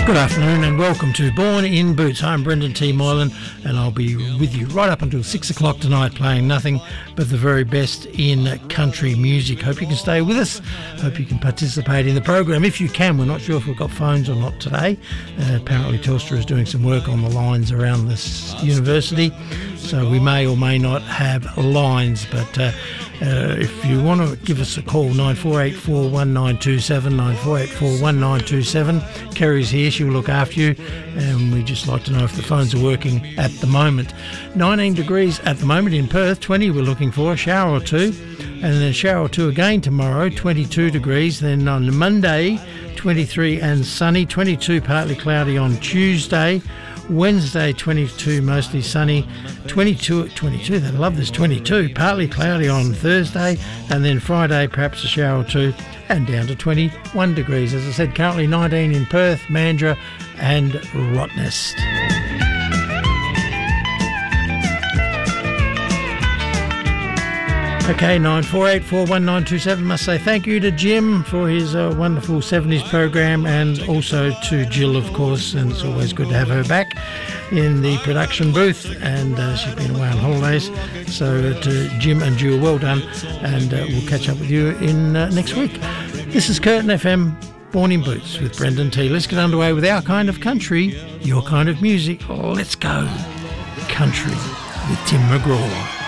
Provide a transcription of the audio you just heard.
Good afternoon and welcome to Born in Boots. I'm Brendan T. Moylan and I'll be with you right up until 6 o'clock tonight playing nothing but the very best in country music. Hope you can stay with us. Hope you can participate in the program if you can. We're not sure if we've got phones or not today. Apparently Telstra is doing some work on the lines around this university, so we may or may not have lines, but if you want to give us a call, 9484 1927, 9484 1927. Kerry's here, she'll look after you, and we'd just like to know if the phones are working at the moment. 19 degrees at the moment in Perth, 20 we're looking for, a shower or two, and then a shower or two again tomorrow, 22 degrees. Then on Monday, 23 and sunny, 22 partly cloudy on Tuesday. Wednesday, 22, mostly sunny, 22, they love this, 22, partly cloudy on Thursday, and then Friday, perhaps a shower or two, and down to 21 degrees. As I said, currently 19 in Perth, Mandurah and Rottnest. Okay, 94841927. Must say thank you to Jim for his wonderful 70s program, and also to Jill, of course, and it's always good to have her back in the production booth, and she's been away on holidays. So to Jim and Jill, well done, and we'll catch up with you in next week. This is Curtin FM, Born in Boots with Brendan T. Let's get underway with our kind of country, your kind of music. Let's go country with Tim McGraw.